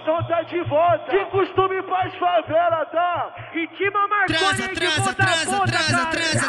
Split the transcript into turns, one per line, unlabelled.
malvadão tá de volta. De costume faz favela, tá? Ritmo Marconi de volta a bunda, cara.